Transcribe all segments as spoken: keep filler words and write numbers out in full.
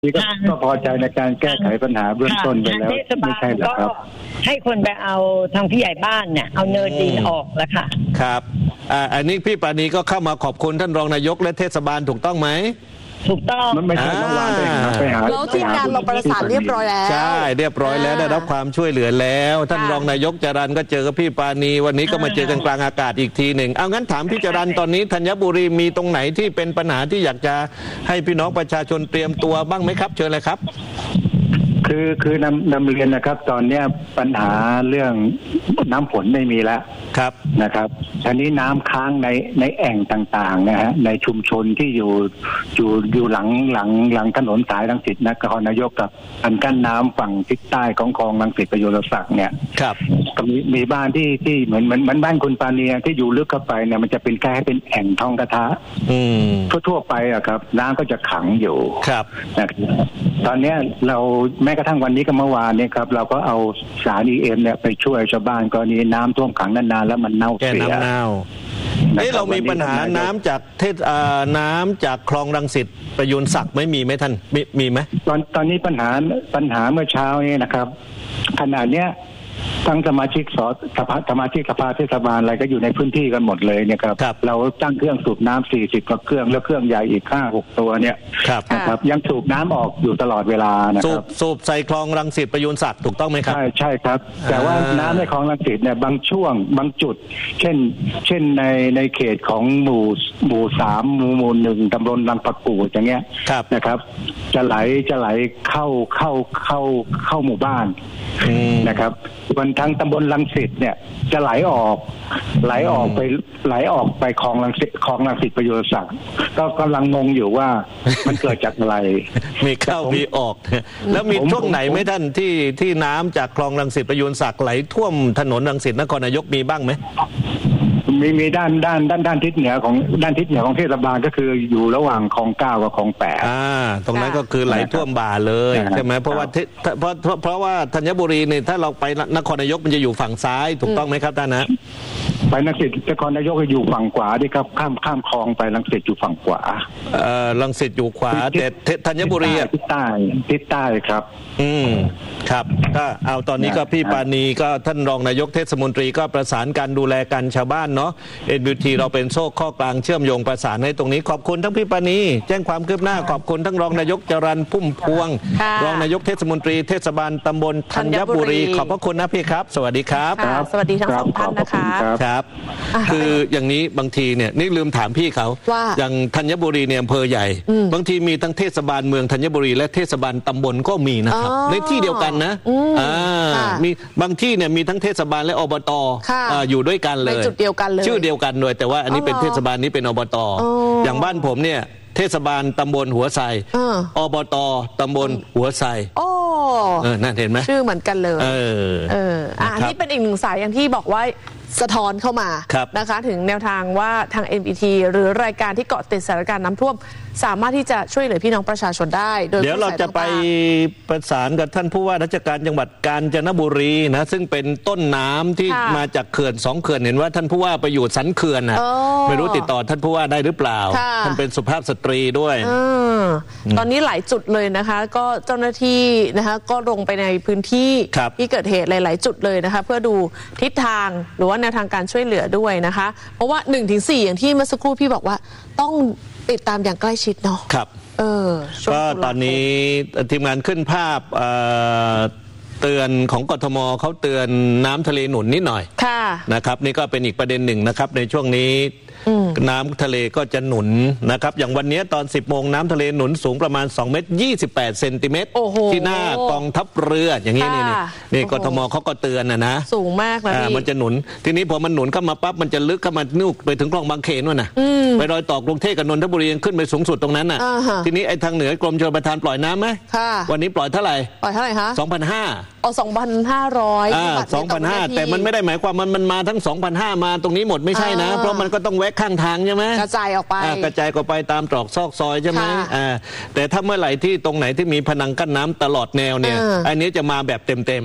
นี่ก็ก็พอใจในการแก้ไขปัญหาเบื้องต้นไปแล้วไม่ใช่หรอครับให้คนไปเอาทางผู้ใหญ่บ้านเนี่ยเอาเนินดินออกแล้วค่ะครับอ่าอันนี้พี่ปราณีก็เข้ามาขอบคุณท่านรองนายกและเทศบาลถูกต้องไหมถูกต้องมันไม่ใช่เมื่อวานไปหาไปหาแล้วทีมงานเราประสานเรียบร้อยแล้วใช่เรียบร้อยแล้วได้รับความช่วยเหลือแล้วท่านรองนายกจรัญก็เจอกับพี่ปราณีวันนี้ก็มาเจอกันกลางอากาศอีกทีหนึ่งเอางั้นถามพี่จรัญตอนนี้ธัญบุรีมีตรงไหนที่เป็นปัญหาที่อยากจะให้พี่น้องประชาชนเตรียมตัวบ้างไหมครับเชิญเลยครับคือคือนำนำเรียนนะครับตอนนี้ปัญหาเรื่องน้ำฝนไม่มีแล้วครับนะครับอันนี้น้ำค้างในในแอ่งต่างๆนะฮะในชุมชนที่อยู่อยู่อยู่หลังหลังหลังถนนสายรังสิตนครนายกกับอันกั้นน้ำฝั่งทิศใต้ของคลองรังสิตประโยชน์ศักดิ์เนี่ยครับก็มีมีบ้านที่ที่เหมือนเหมือนเหมือนบ้านคุณปานีที่อยู่ลึกเข้าไปเนี่ยมันจะเป็นแค่เป็นแอ่งท้องกระทะทั่วๆไปอะครับน้ำก็จะขังอยู่ครับตอนนี้เราแม้กระทั่งวันนี้กับเมื่อวานเนี่ยครับเราก็เอาสาร อี เอ็ม เนี่ยไปช่วยชาวบ้านกรณีน้ำท่วมขังนานๆแล้วมันเน่าเสียแก้น้ำเน่าเอ้เรามีปัญหาน้ำจากเทศน้ำจากคลองรังสิตประยูนศักดิ์ไม่มีไหมท่านมีมีไหมตอนตอนนี้ปัญหาปัญหาเมื่อเช้านี้นะครับขณะเนี้ยทั้งสมาชิกสสภาสมาชิกสภาเทศบาลอะไรก็อยู่ในพื้นที่กันหมดเลยเนี่ยครับเราตั้งเครื่องสูบน้ำสี่สิบกว่าเครื่องแล้วเครื่องใหญ่อีกห้าหกตัวเนี่ยนะครับยังสูบน้ำออกอยู่ตลอดเวลานะครับสูบใส่คลองรังสิตประยูนศักดิ์ถูกต้องไหมครับใช่ใช่ครับแต่ว่าน้ำในคลองรังสิตเนี่ยบางช่วงบางจุดเช่นเช่นในในเขตของหมู่หมู่สามหมู่หมู่หนึ่งตำบลลำปะกูดอย่างเงี้ยนะครับจะไหลจะไหลเข้าเข้าเข้าเข้าหมู่บ้านนะครับบนทางตำบลรังสิตเนี่ยจะไหลออกไหลออกไปไหลออกไปคลองรังสิตคลองรังสิตประโยชน์ศักดิ์ก็กำลังงงอยู่ว่ามันเกิดจากอะไรมีเข้ามีออกแล้วมีช่วงไหนไหมท่านที่ที่น้ำจากคลองรังสิตประโยชน์ศักดิ์ไหลท่วมถนนรังสิตนครนายกมีบ้างไหมมีมีด้านด้านด้านด้านทิศเหนือของด้านทิศเหนือของเทศบาลก็คืออยู่ระหว่างคลองเก้ากับคลองแปดอ่าตรงนั้นก็คือไหลท่วมบ่าเลยใช่ไหมเพราะว่าเพราะเพราะว่าธัญบุรีเนี่ยถ้าเราไปนครนายกมันจะอยู่ฝั่งซ้ายถูกต้องไหมครับท่านนะไปรังสิตนครนายกก็อยู่ฝั่งขวาดิครับข้ามข้ามคลองไปรังสิตอยู่ฝั่งขวาเอ่อรังสิตอยู่ขวาแต่ธัญบุรีอ่ะทิศใต้ทิศใต้ครับอืมครับก็เอาตอนนี้ก็พี่ปาณีก็ท่านรองนายกเทศมนตรีก็ประสานการดูแลกันชาวบ้านเนาะ เอ็น บี ที เราเป็นโซ่ข้อกลางเชื่อมโยงประสานให้ตรงนี้ขอบคุณทั้งพี่ปาณีแจ้งความคืบหน้าขอบคุณทั้งรองนายกจรัญพุ่มพวงรองนายกเทศมนตรีเทศบาลตำบลธัญบุรีขอบพระคุณนะพี่ครับสวัสดีครับสวัสดีทั้งสองท่านนะคะครับคืออย่างนี้บางทีเนี่ยนี่ลืมถามพี่เขาอย่างธัญบุรีเนี่ยอำเภอใหญ่บางทีมีทั้งเทศบาลเมืองธัญบุรีและเทศบาลตำบลก็มีนะครับในที่เดียวกันนะอ่ามีบางที่เนี่ยมีทั้งเทศบาลและอบตอยู่ด้วยกันเลยจุดเดียวกันเลยชื่อเดียวกันด้วยแต่ว่าอันนี้เป็นเทศบาลนี้เป็นอบตอย่างบ้านผมเนี่ยเทศบาลตำบลหัวไซอบตตำบลหัวไซโอ้เออนั่นเห็นไหมชื่อเหมือนกันเลยเออเอออ่านี่เป็นอีกหนึ่งสายอย่างที่บอกว่าสะท้อนเข้ามานะคะถึงแนวทางว่าทาง เอ็น บี ที หรือรายการที่เกาะติดสถานการณ์น้ำท่วมสามารถที่จะช่วยเหลือพี่น้องประชาชนได้โดยเดี๋ยวเราจะไปประสานกับท่านผู้ว่าราชการจังหวัดกาญจนบุรีนะซึ่งเป็นต้นน้ำที่มาจากเขื่อนสองเขื่อนเห็นว่าท่านผู้ว่าไปอยู่สันเขื่อนนะไม่รู้ติดต่อท่านผู้ว่าได้หรือเปล่าท่านเป็นสุภาพสตรีด้วยตอนนี้หลายจุดเลยนะคะก็เจ้าหน้าที่นะคะก็ลงไปในพื้นที่ที่เกิดเหตุหลายๆจุดเลยนะคะเพื่อดูทิศทางหรือว่าแนวทางการช่วยเหลือด้วยนะคะเพราะว่า หนึ่งถึงสี่ อย่างที่เมื่อสักครู่พี่บอกว่าต้องติดตามอย่างใกล้ชิดเนาะครับเออก็ตอนนี้ทีมงานขึ้นภาพเตือนของกทมเขาเตือนน้ำทะเลหนุนนิดหน่อยนะครับนี่ก็เป็นอีกประเด็นหนึ่งนะครับในช่วงนี้น้ำทะเลก็จะหนุนนะครับอย่างวันนี้ตอนสิบโมงน้ำทะเลหนุนสูงประมาณสองเมตรยี่สิบแปดเซนติเมตรที่หน้ากองทัพเรืออย่างนี้นี่นี่กทมเขาก็เตือนนะนะสูงมากนะมันจะหนุนทีนี้พอมันหนุนเข้ามาปั๊บมันจะลึกเข้ามานุกไปถึงคลองบางเขนนู่นน่ะไปรอยต่อกรุงเทพกับนนทบุรียังขึ้นไปสูงสุดตรงนั้นน่ะทีนี้ไอ้ทางเหนือกรมชลประทานปล่อยน้ำไหมวันนี้ปล่อยเท่าไหร่ปล่อยเท่าไหร่คะสองพันห้าเอาสองพันห้าร้อยอ่าสองพันห้าแต่มันไม่ได้หมายความมันมันมาทั้งสองพันห้ามาตรงนี้หมดไม่ใช่นะเพราะมันก็ต้องแวะข้างทางใช่ไหมกระจายออกไปกระจายออกไปตามตรอกซอกซอยใช่ไหมอ่าแต่ถ้าเมื่อไหร่ที่ตรงไหนที่มีพนังกั้นน้ำตลอดแนวเนี่ยอันนี้จะมาแบบเต็ม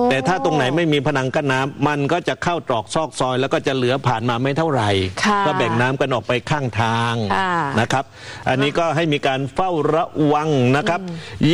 แต่ถ้าตรงไหนไม่มีผนังกั้นน้ำมันก็จะเข้าตรอกซอกซอยแล้วก็จะเหลือผ่านมาไม่เท่าไหร่ก็แบ่งน้ำกันออกไปข้างทางนะครับอันนี้ก็ให้มีการเฝ้าระวังนะครับ